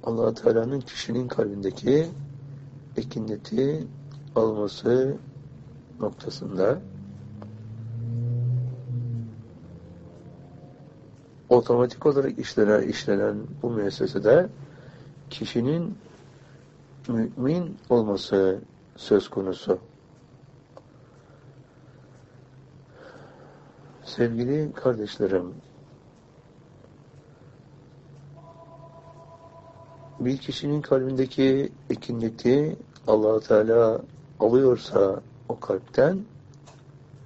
Allah Teala'nın kişinin kalbindeki ekineti alması noktasında otomatik olarak işlenen bu müessesede kişinin mümin olması söz konusu. Sevgili kardeşlerim, bir kişinin kalbindeki ekineti Allah Teala alıyorsa o kalpten,